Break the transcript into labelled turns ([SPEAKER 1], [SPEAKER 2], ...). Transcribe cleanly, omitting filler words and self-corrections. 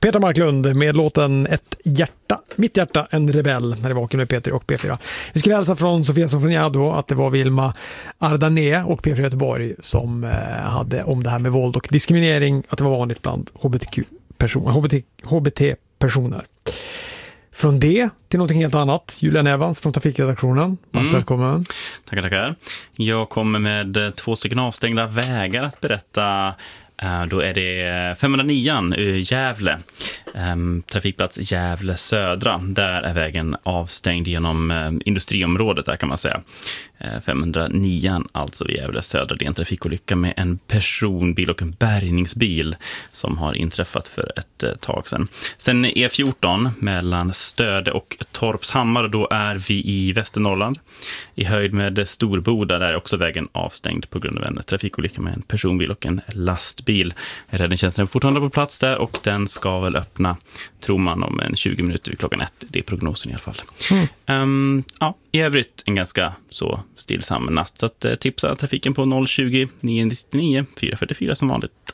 [SPEAKER 1] Petra Marklund med låten Ett hjärta, mitt hjärta, en rebell, när det var Vaken med Peter och P4. Vi skulle hälsa från Sofia Sofroniado att det var Vilma Ardané och P4 Göteborg som hade om det här med våld och diskriminering, att det var vanligt bland HBT-personer. Från det till något helt annat. Julian Evans från Trafikredaktionen. Välkommen.
[SPEAKER 2] Tackar. Jag kommer med 2 stycken avstängda vägar att berätta. Då är det 509 i Gävle, trafikplats Gävle södra. Där är vägen avstängd genom industriområdet där, kan man säga. 509 alltså i Gävle södra. Det är en trafikolycka med en personbil och en bärgningsbil som har inträffat för ett tag sedan. Sen E14 mellan Stöde och Torpshammar, då är vi i Västernorrland. I höjd med Storboda, där är också vägen avstängd på grund av en trafikolycka med en personbil och en lastbil. Räddningstjänsten är fortfarande på plats där och den ska väl öppna, tror man, om 20 minuter vid klockan 1. Det är prognosen i alla fall. I övrigt en ganska så stillsam natt. Så att tipsa trafiken på 020 999 444 som vanligt.